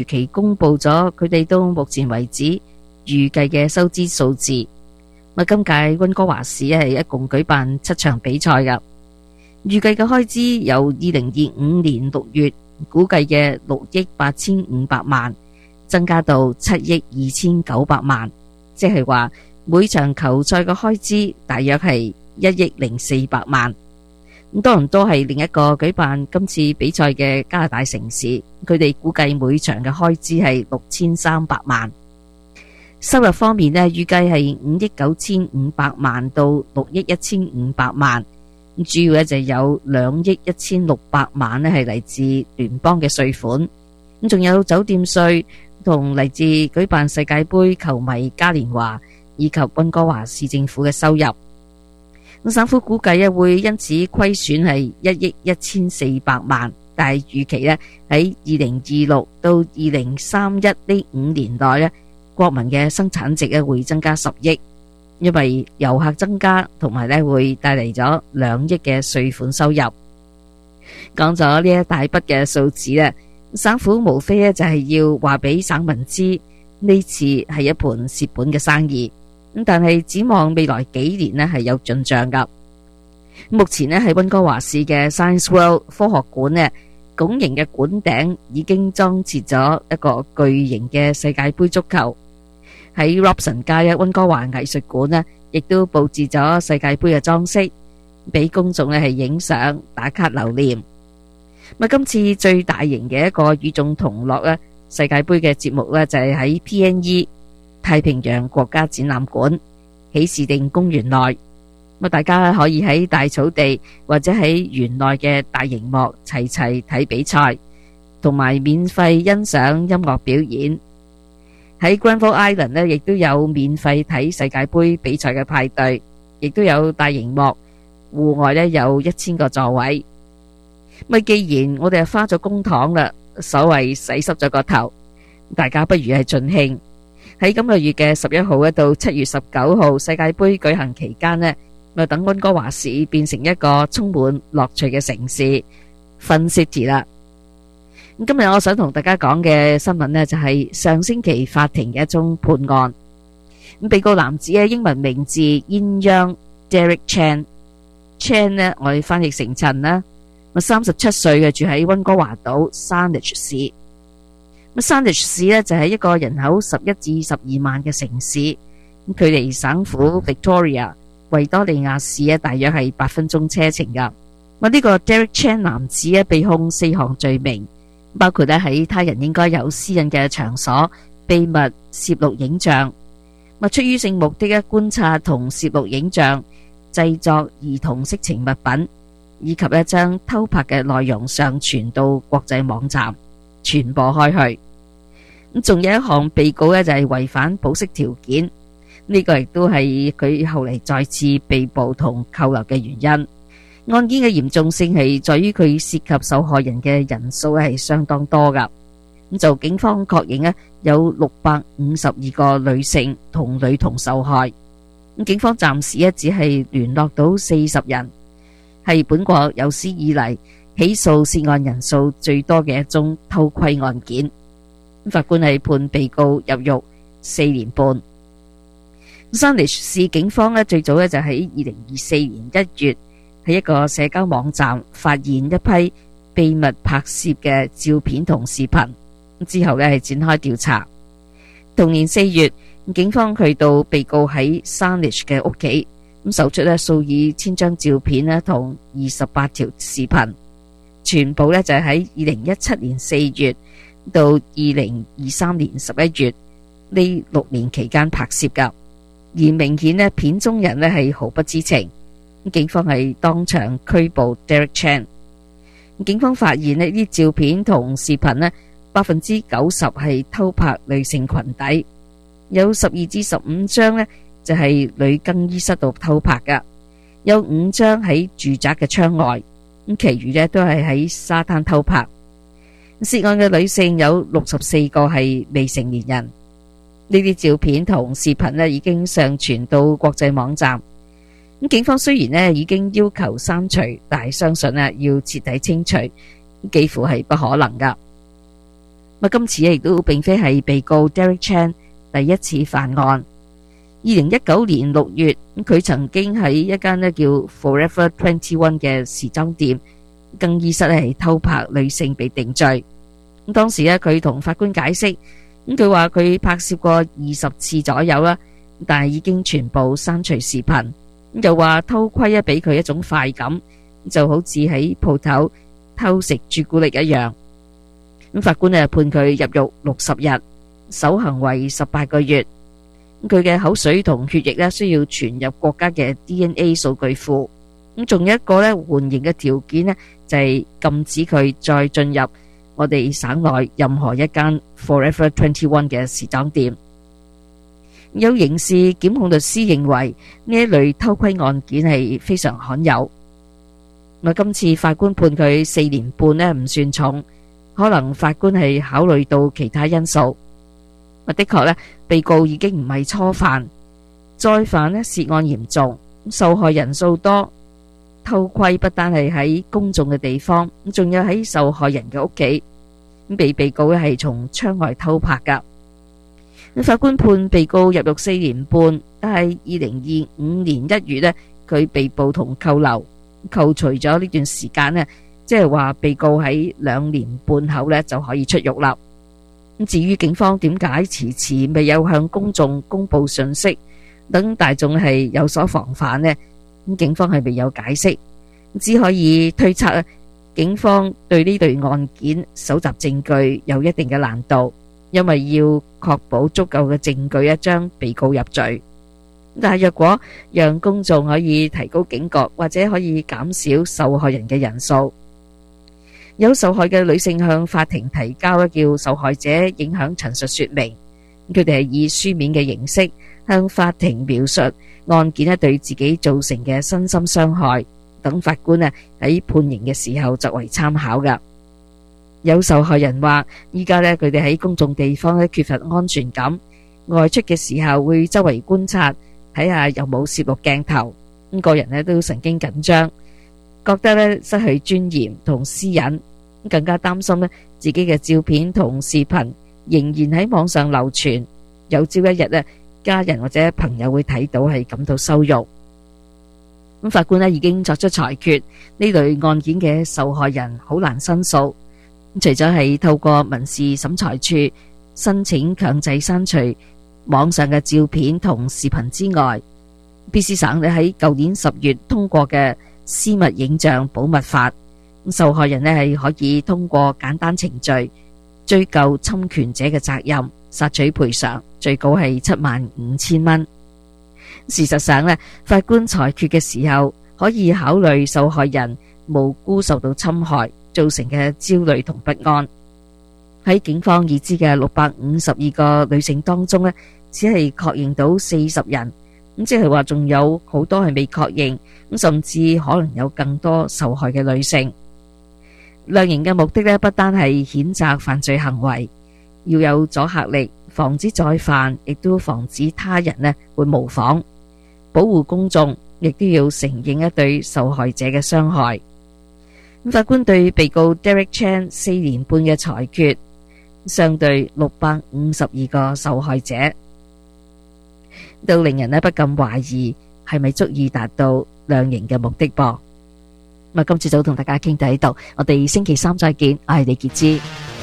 期公布咗佢哋到目前為止預計嘅收支數字。今屆溫哥華市係一共舉辦7場比賽㗎，預計嘅開支由2025年6月估計嘅6億8500萬增加到7億2900萬，即係話每場球賽嘅開支大約係1億0400萬。多倫多係另一個舉辦今次比賽嘅加拿大城市，佢哋估計每場嘅開支係6300萬。收入方面呢，預計係5億9500萬到6億1500萬，主要呢就有2億1600萬呢係嚟自聯邦嘅稅款，仲有酒店稅同嚟自舉辦世界盃球迷嘉年華以及溫哥華市政府嘅收入。省府估計會因此虧損係1億1400萬，但係預期呢喺2026到2031呢5年內呢，國民嘅生產值會增加10億，因為遊客增加同埋呢會帶嚟咗2億嘅稅款收入。講咗呢一大筆嘅數字呢，省府無非呢就係要話俾省民知呢次係一盤蝕本嘅生意，但係展望未來幾年呢係有進賬噶。目前呢喺溫哥華市嘅 Science World 科學館呢，拱形嘅館頂已經裝設咗一個巨型嘅世界盃足球。喺 Robson 街溫哥華藝術館呢，亦都布置咗世界盃嘅裝飾，俾公眾呢係影相打卡留念。今次最大型嘅一個與眾同樂呢世界盃嘅節目呢，就係喺 PNE 太平洋國家展覽館喜事定公園內。大家可以喺大草地或者喺園內嘅大熒幕齊齊睇比賽，同埋免費欣賞音樂表演。喺 Granville Island 呢，亦都有免費睇世界盃比賽嘅派對，亦都有大熒幕，戶外呢有1000個座位。既然我哋花咗公帑啦，所謂洗濕咗個頭，大家不如係盡興喺今個月嘅11號到7月19號世界盃舉行期間呢，等溫哥華市變成一個充滿樂趣嘅城市 Fun City 啦。今日我想同大家講嘅新聞呢，就係上星期法庭嘅一宗判案。被告男子嘅英文名字鴛鴦 Derek Chan 呢，我哋翻譯成陳啦。37歲嘅，住喺溫哥華島 Saanich 市。Saanich 市呢，就係一個人口11至12萬嘅城市，距離省府 Victoria 維多利亞市大約係8分鐘車程噶。呢個 Derek Chan 男子被控4項罪名，包括喺他人應該有私隱嘅場所秘密攝錄影像，出於性目的觀察同攝錄影像，製作兒童色情物品，以及將偷拍嘅內容上傳到國際網站傳播開去。仲有一項被告就係違反保釋條件，呢個亦都係佢後嚟再次被捕同扣留嘅原因。案件嘅嚴重性係在於佢涉及受害人嘅人數係相當多噶。就警方確認有652個女性同女童受害。警方暫時只係聯絡到40人，係本國有史以嚟起訴涉案人數最多嘅一宗偷窺案件。法官係判被告入獄4年半。Saanich 市警方最早就喺2024年1月喺一個社交網站發現一批秘密拍攝嘅照片同視頻，之後係展開調查。同年4月，警方去到被告喺 Saanich 嘅屋企，搜出數以千張照片同28條視頻，全部就係喺2017年4月到2023年11月呢6年期間拍攝噶。而明顯片中人係毫不知情。警方係當場拘捕 Derek Chan。警方發現呢啲照片同視頻90%係偷拍女性裙底，有12至15張就係女更衣室度偷拍噶，有5張喺住宅嘅窗外，其餘都係喺沙灘偷拍。涉案嘅女性有64個係未成年人。呢啲照片同視頻已經上傳到國際網站。警方雖然已經要求刪除，但係相信要徹底清除幾乎係不可能噶。 今次亦都並非係被告 Derek Chan 第一次犯案。2019年6月，佢曾經喺一間叫 Forever 21嘅時裝店更衣室係偷拍女性被定罪。當時佢同法官解釋，佢話佢拍攝過20次左右啦，但係已經全部刪除視頻。又話偷窺俾佢一種快感，就好似喺鋪頭偷食朱古力一樣。法官判佢入獄60日，守行為18個月。佢嘅口水同血液需要傳入國家嘅 DNA 數據庫。仲有一個緩刑嘅條件就係禁止佢再進入我哋省內任何一間 Forever 21嘅時裝店。有刑事檢控律師認為呢一類偷窺案件係非常罕有。今次法官判佢4年半唔算重，可能法官係考慮到其他因素。的確被告已經唔係初犯，再犯涉案嚴重，受害人數多，偷窺不單係喺公眾嘅地方，仲有喺受害人嘅屋企。被告係從窗外偷拍噶。法官判被告入獄4年半，但係2025年1月佢被捕同扣留，扣除咗呢段時間即係話被告喺2年半後就可以出獄啦。至於警方點解遲遲未有向公眾公布信息，等大眾係有所防範呢？警方係未有解釋，只可以推測警方對呢類案件搜集證據有一定嘅難度，因為要確保足夠嘅證據將被告入罪。但係若果讓公眾可以提高警覺，或者可以減少受害人嘅人數。有受害嘅女性向法庭提交叫受害者影響陳述說明，佢哋係以書面嘅形式向法庭描述案件對自己造成嘅身心傷害，等法官喺判刑嘅時候作為參考噶。有受害人話，依家佢哋喺公眾地方缺乏安全感，外出嘅時候會周圍觀察，睇下有冇攝錄鏡頭，個人都神經緊張，覺得失去尊嚴同私隱，更加擔心自己嘅照片同視頻仍然喺網上流傳，有朝一日家人或者朋友會睇到係感到羞辱。法官已經作出裁決，呢類案件嘅受害人好難申訴，除咗係透過民事審裁處申請強制刪除網上嘅照片同視頻之外，BC 省喺舊年10月通過嘅私密影像保密法，受害人係可以通過簡單程序追究侵權者嘅責任，索取賠償，最高係75,000蚊。事實上法官裁決嘅時候可以考慮受害人無辜受到侵害造成嘅焦慮同不安。喺警方已知嘅652個女性當中只係確認到40人，即係話仲有好多係未確認，甚至可能有更多受害嘅女性。量刑嘅目的不單係譴責犯罪行為，要有阻嚇力，防止再犯，亦都防止他人會模仿，保護公眾，亦都要承認對受害者嘅傷害。法官對被告 Derek Chan 4年半嘅裁決，相對652個受害者，都令人不禁懷疑係咪足以達到量刑嘅目的噃。今次就同大家傾到呢度，我哋星期3再見，我係李潔芝。